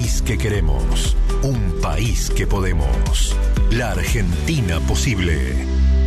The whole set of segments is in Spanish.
país que queremos, un país que podemos. La Argentina posible.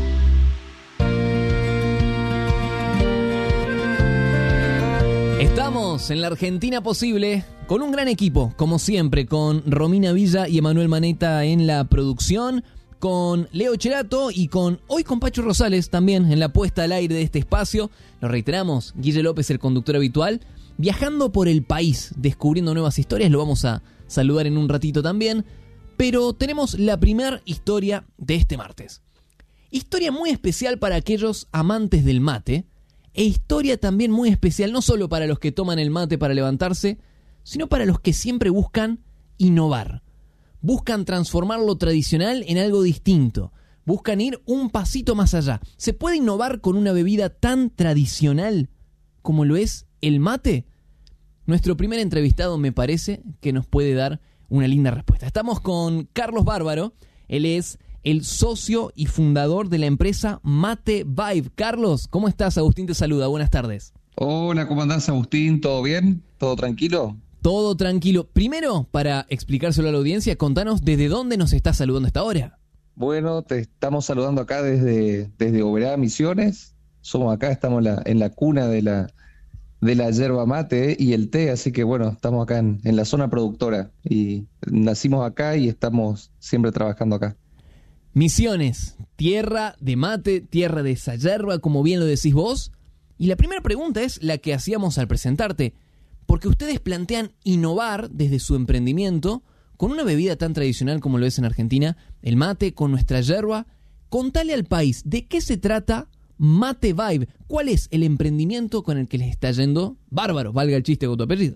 Estamos en la Argentina posible con un gran equipo, como siempre, con Romina Villa y Emanuel Maneta en la producción, con Leo Cherato y hoy con Pacho Rosales también en la puesta al aire de este espacio. Lo reiteramos, Guille López, el conductor habitual, viajando por el país, descubriendo nuevas historias. Lo vamos a saludar en un ratito también, pero tenemos la primera historia de este martes. Historia muy especial para aquellos amantes del mate, e historia también muy especial no solo para los que toman el mate para levantarse, sino para los que siempre buscan innovar. Buscan transformar lo tradicional en algo distinto. Buscan ir un pasito más allá. ¿Se puede innovar con una bebida tan tradicional como lo es el mate? Nuestro primer entrevistado me parece que nos puede dar una linda respuesta. Estamos con Carlos Bárbaro. Él es el socio y fundador de la empresa Mate Vibe. Carlos, ¿cómo estás? Agustín te saluda. Buenas tardes. Hola, ¿cómo andás, Agustín? ¿Todo bien? ¿Todo tranquilo? Todo tranquilo. Primero, para explicárselo a la audiencia, contanos desde dónde nos estás saludando hasta ahora. Bueno, te estamos saludando acá desde Oberá, Misiones. Somos acá, estamos en la cuna de la yerba mate y el té, así que bueno, estamos acá en la zona productora y nacimos acá y estamos siempre trabajando acá. Misiones, tierra de mate, tierra de esa yerba, como bien lo decís vos. Y la primera pregunta es la que hacíamos al presentarte, porque ustedes plantean innovar desde su emprendimiento con una bebida tan tradicional como lo es en Argentina, el mate, con nuestra yerba. Contale al país, ¿de qué se trata Mate Vibe? ¿Cuál es el emprendimiento con el que les está yendo bárbaro? Valga el chiste con tu apellido.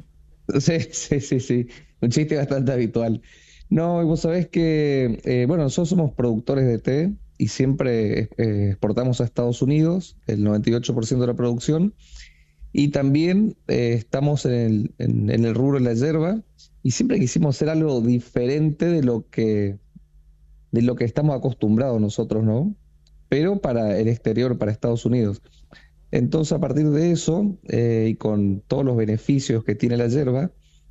Sí. Un chiste bastante habitual. No, y vos sabés que, bueno, nosotros somos productores de té y siempre exportamos a Estados Unidos el 98% de la producción. Y también estamos en el rubro de la yerba y siempre quisimos hacer algo diferente de lo que estamos acostumbrados nosotros, ¿no? Pero para el exterior, para Estados Unidos. Entonces, a partir de eso, y con todos los beneficios que tiene la yerba,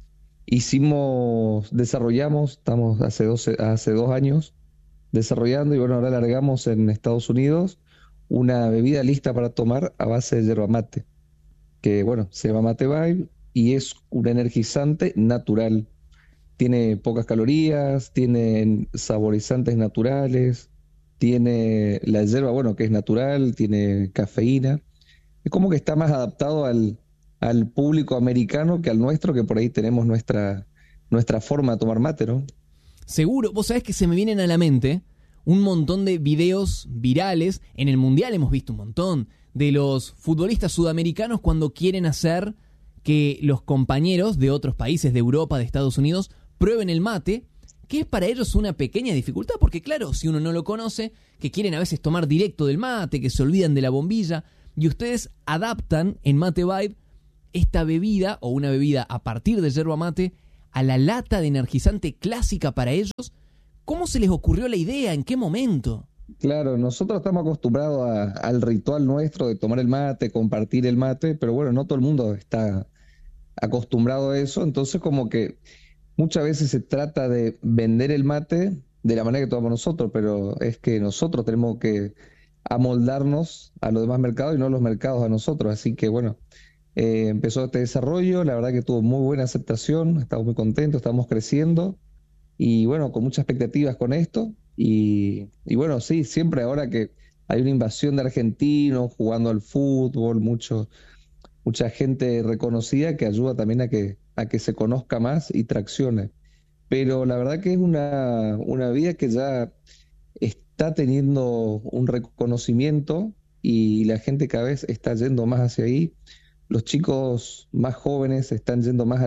desarrollamos, estamos hace 2 años desarrollando y bueno, ahora largamos en Estados Unidos una bebida lista para tomar a base de yerba mate, que bueno, se llama Mate Vibe y es un energizante natural. Tiene pocas calorías, tiene saborizantes naturales, tiene la yerba, bueno, que es natural, tiene cafeína. Es como que está más adaptado al público americano que al nuestro, que por ahí tenemos nuestra forma de tomar mate, ¿no? Seguro, vos sabés que se me vienen a la mente un montón de videos virales. En el Mundial hemos visto un montón de los futbolistas sudamericanos cuando quieren hacer que los compañeros de otros países de Europa, de Estados Unidos, prueben el mate, que es para ellos una pequeña dificultad, porque claro, si uno no lo conoce, que quieren a veces tomar directo del mate, que se olvidan de la bombilla, y ustedes adaptan en Mate Vibe esta bebida, o una bebida a partir de yerba mate, a la lata de energizante clásica para ellos. ¿Cómo se les ocurrió la idea? ¿En qué momento? Claro, nosotros estamos acostumbrados al ritual nuestro de tomar el mate, compartir el mate, pero bueno, no todo el mundo está acostumbrado a eso, entonces como que muchas veces se trata de vender el mate de la manera que tomamos nosotros, pero es que nosotros tenemos que amoldarnos a los demás mercados y no los mercados a nosotros, así que bueno, empezó este desarrollo, la verdad que tuvo muy buena aceptación, estamos muy contentos, estamos creciendo y bueno, con muchas expectativas con esto y bueno, sí, siempre ahora que hay una invasión de argentinos jugando al fútbol, mucha gente reconocida que ayuda también a que se conozca más y traccione. Pero la verdad que es una vida que ya está teniendo un reconocimiento y la gente cada vez está yendo más hacia ahí. Los chicos más jóvenes están yendo más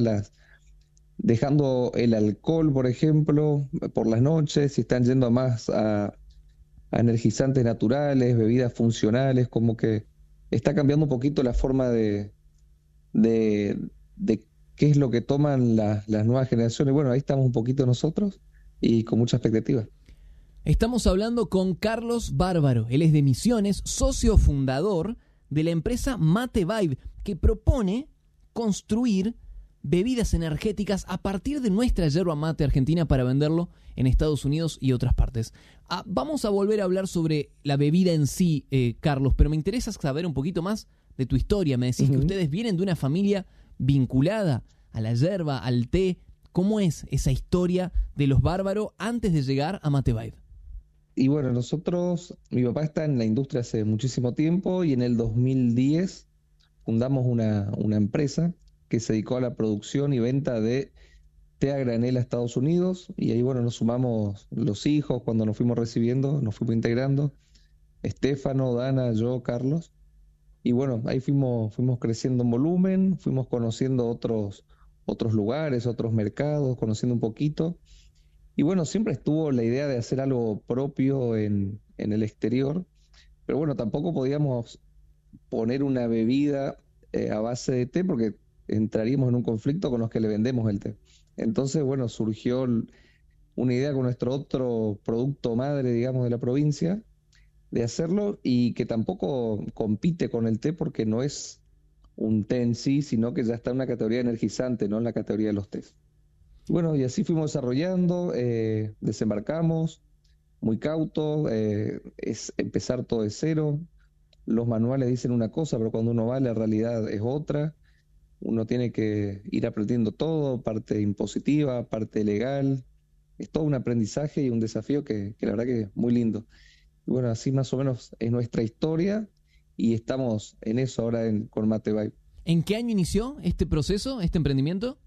dejando el alcohol, por ejemplo, por las noches, y están yendo más a energizantes naturales, bebidas funcionales, como que está cambiando un poquito la forma de qué es lo que toman las nuevas generaciones. Bueno, ahí estamos un poquito nosotros y con mucha expectativa. Estamos hablando con Carlos Bárbaro. Él es de Misiones, socio fundador de la empresa Mate Vibe, que propone construir bebidas energéticas a partir de nuestra yerba mate argentina para venderlo en Estados Unidos y otras partes. Vamos a volver a hablar sobre la bebida en sí, Carlos, pero me interesa saber un poquito más de tu historia. Me decís que ustedes vienen de una familia vinculada a la yerba, al té. ¿Cómo es esa historia de los Bárbaro antes de llegar a Mate Vibe? Y bueno, mi papá está en la industria hace muchísimo tiempo y en el 2010 fundamos una empresa que se dedicó a la producción y venta de té a granel a Estados Unidos, y ahí bueno, nos sumamos los hijos cuando nos fuimos recibiendo, nos fuimos integrando, Estefano, Dana, yo, Carlos, y bueno, ahí fuimos creciendo en volumen, fuimos conociendo otros lugares, otros mercados, conociendo un poquito, y bueno, siempre estuvo la idea de hacer algo propio en el exterior, pero bueno, tampoco podíamos poner una bebida a base de té porque entraríamos en un conflicto con los que le vendemos el té. Entonces, bueno, surgió una idea con nuestro otro producto madre, digamos, de la provincia, de hacerlo y que tampoco compite con el té porque no es un té en sí, sino que ya está en una categoría energizante, no en la categoría de los tés. Bueno, y así fuimos desarrollando, desembarcamos, muy cautos, es empezar todo de cero. Los manuales dicen una cosa, pero cuando uno va, la realidad es otra. Uno tiene que ir aprendiendo todo, parte impositiva, parte legal. Es todo un aprendizaje y un desafío que la verdad que es muy lindo. Y bueno, así más o menos es nuestra historia y estamos en eso ahora con Mate Vibe. ¿En qué año inició este proceso, este emprendimiento?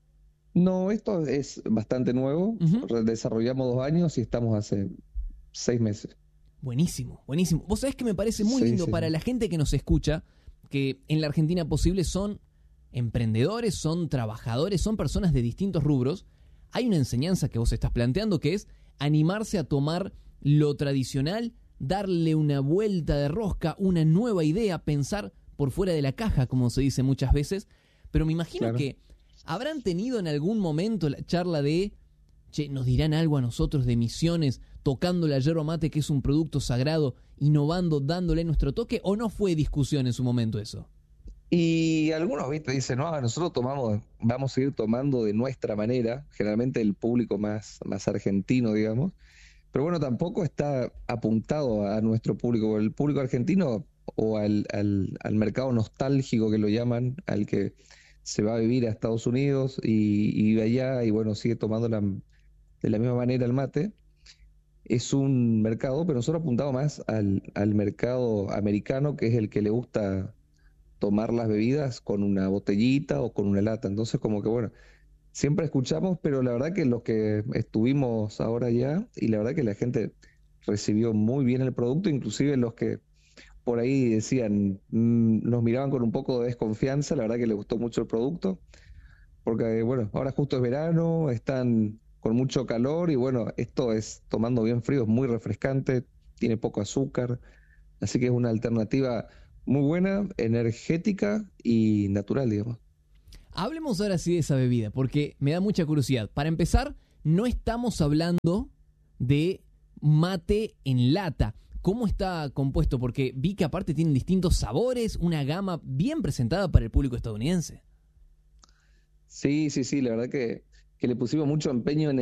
No, esto es bastante nuevo. Desarrollamos 2 años y estamos hace 6 meses. Buenísimo, buenísimo. Vos sabés que me parece muy lindo para la gente que nos escucha, que en la Argentina Posible son emprendedores, son trabajadores, son personas de distintos rubros. Hay una enseñanza que vos estás planteando que es animarse a tomar lo tradicional, darle una vuelta de rosca, una nueva idea, pensar por fuera de la caja, como se dice muchas veces. Pero me imagino que habrán tenido en algún momento la charla de, che, nos dirán algo a nosotros de Misiones, tocando la yerba mate, que es un producto sagrado, innovando, dándole nuestro toque, ¿o no fue discusión en su momento eso? Y algunos, viste, dicen, no, nosotros vamos a seguir tomando de nuestra manera, generalmente el público más argentino, digamos, pero bueno, tampoco está apuntado a nuestro público, el público argentino o al mercado nostálgico que lo llaman, al que se va a vivir a Estados Unidos y vive allá y bueno, sigue tomando de la misma manera el mate. Es un mercado, pero nosotros apuntamos más al mercado americano, que es el que le gusta tomar las bebidas con una botellita o con una lata. Entonces, como que bueno, siempre escuchamos, pero la verdad que los que estuvimos ahora ya, y la verdad que la gente recibió muy bien el producto, inclusive los que por ahí decían, nos miraban con un poco de desconfianza, la verdad que les gustó mucho el producto, porque bueno, ahora justo es verano, están con mucho calor y bueno, esto es tomando bien frío, es muy refrescante, tiene poco azúcar, así que es una alternativa muy buena, energética y natural, digamos. Hablemos ahora sí de esa bebida, porque me da mucha curiosidad. Para empezar, no estamos hablando de mate en lata. ¿Cómo está compuesto? Porque vi que aparte tienen distintos sabores, una gama bien presentada para el público estadounidense. Sí, la verdad que le pusimos mucho empeño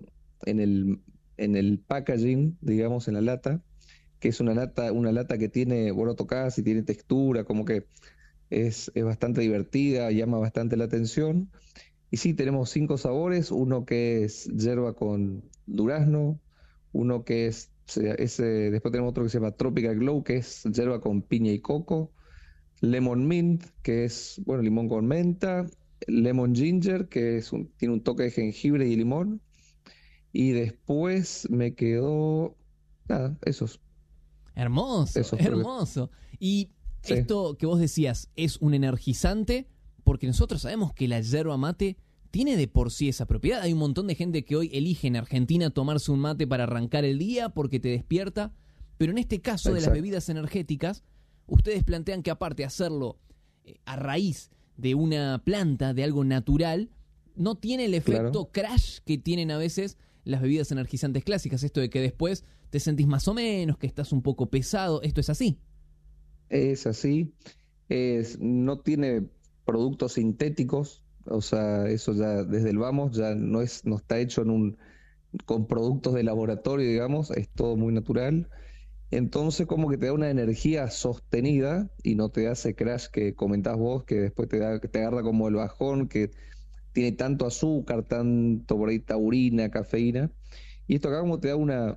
en el packaging, digamos, en la lata, que es una lata que tiene, bueno, tocás y tiene textura, como que es bastante divertida, llama bastante la atención. Y sí, tenemos 5 sabores, uno que es yerba con durazno, uno que después tenemos otro que se llama Tropical Glow, que es yerba con piña y coco, Lemon Mint, que es, bueno, limón con menta, Lemon Ginger, que tiene un toque de jengibre y limón, y después me quedó, nada, esos. Hermoso, hermoso. Y sí. Esto que vos decías es un energizante, porque nosotros sabemos que la yerba mate tiene de por sí esa propiedad. Hay un montón de gente que hoy elige en Argentina tomarse un mate para arrancar el día porque te despierta, pero en este caso de las bebidas energéticas, ustedes plantean que aparte de hacerlo a raíz de una planta, de algo natural, no tiene el efecto crash que tienen a veces las bebidas energizantes clásicas, esto de que después te sentís más o menos, que estás un poco pesado. ¿Esto es así? Es así, no tiene productos sintéticos, O sea, eso ya desde el vamos ya no está hecho con productos de laboratorio, digamos, es todo muy natural. Entonces como que te da una energía sostenida y no te hace crash que comentás vos, que después que te agarra como el bajón, que tiene tanto azúcar, tanto por ahí taurina, cafeína. Y esto acá como te da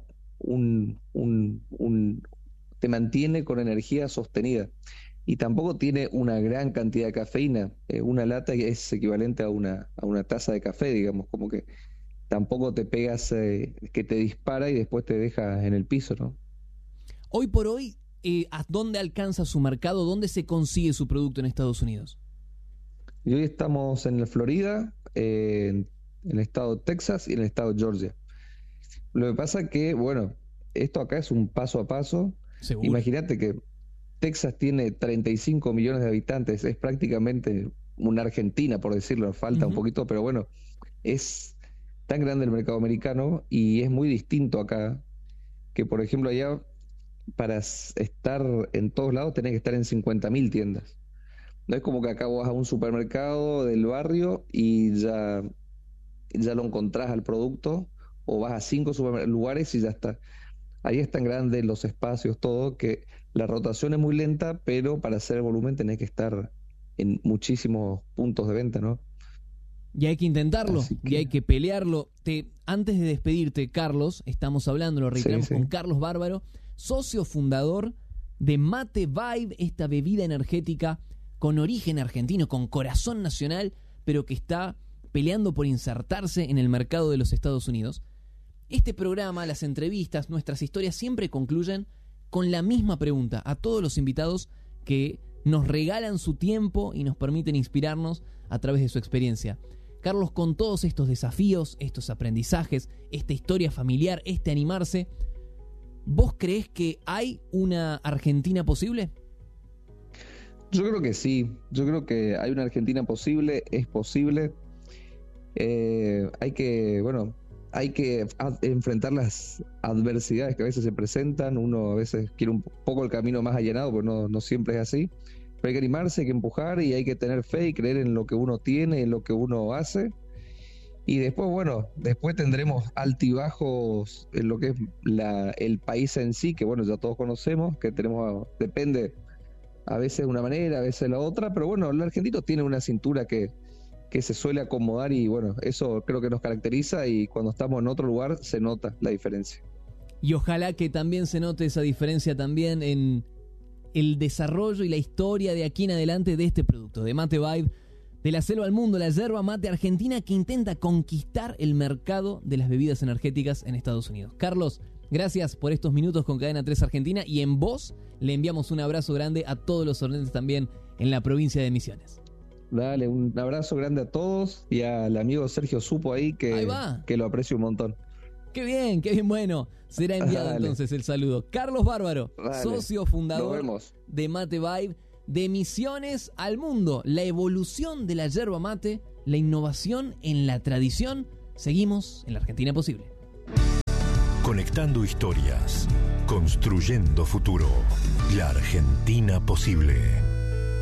te mantiene con energía sostenida. Y tampoco tiene una gran cantidad de cafeína. Una lata es equivalente a una taza de café, digamos, como que tampoco te pegas, que te dispara y después te deja en el piso, ¿no? Hoy por hoy, ¿a dónde alcanza su mercado? ¿Dónde se consigue su producto en Estados Unidos? Y hoy estamos en la Florida, en el estado de Texas y en el estado de Georgia. Lo que pasa que, bueno, esto acá es un paso a paso. Seguro. Imagínate que Texas tiene 35 millones de habitantes, es prácticamente una Argentina, por decirlo, falta un Ujú. poquito, pero bueno, es tan grande el mercado americano y es muy distinto acá, que por ejemplo allá estar en todos lados tenés que estar en 50.000 tiendas. No es como que acá vos vas a un supermercado del barrio y ya lo encontrás al producto, o vas a 5 lugares y ya está. Ahí es tan grande los espacios, todo, que la rotación es muy lenta, pero para hacer el volumen tenés que estar en muchísimos puntos de venta, ¿no? Y hay que intentarlo, Así y hay que, que pelearlo. Antes de despedirte, Carlos, estamos hablando, lo sí, reiteramos, sí. con Carlos Bárbaro, socio fundador de Mate Vibe, esta bebida energética con origen argentino, con corazón nacional, pero que está peleando por insertarse en el mercado de los Estados Unidos. Este programa, las entrevistas, nuestras historias siempre concluyen con la misma pregunta a todos los invitados que nos regalan su tiempo y nos permiten inspirarnos a través de su experiencia. Carlos, con todos estos desafíos, estos aprendizajes, esta historia familiar, este animarse, ¿vos creés que hay una Argentina posible? Yo creo que sí, yo creo que hay una Argentina posible, es posible. Bueno, hay que enfrentar las adversidades que a veces se presentan. Uno a veces quiere un poco el camino más allanado, pero no siempre es así. Pero hay que animarse, hay que empujar y hay que tener fe y creer en lo que uno tiene, en lo que uno hace. Y después, bueno, después tendremos altibajos en lo que es el país en sí, que bueno, ya todos conocemos, que depende a veces de una manera, a veces de la otra, pero bueno, el argentino tiene una cintura que se suele acomodar y bueno, eso creo que nos caracteriza y cuando estamos en otro lugar se nota la diferencia. Y ojalá que también se note esa diferencia también en el desarrollo y la historia de aquí en adelante de este producto, de Mate Vibe, de la selva al mundo, la yerba mate argentina que intenta conquistar el mercado de las bebidas energéticas en Estados Unidos. Carlos, gracias por estos minutos con Cadena 3 Argentina y en voz le enviamos un abrazo grande a todos los sornetes también en la provincia de Misiones. Dale, un abrazo grande a todos y al amigo Sergio Supo ahí Ahí va. que lo aprecio un montón. Qué bien, bueno. Será enviado entonces el saludo. Carlos Bárbaro, socio fundador de Mate Vibe, de Misiones al mundo, la evolución de la yerba mate, la innovación en la tradición. Seguimos en la Argentina Posible. Conectando historias, construyendo futuro. La Argentina Posible.